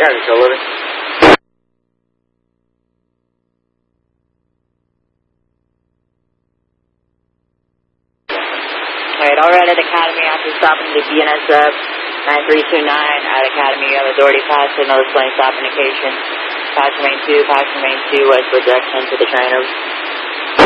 County Control, over. Alright, all right at Academy after stopping the DNS up 9329 at Academy, you have authority pass signal displaying stop indication. Passenger main 2, Westwood direction to the train, over.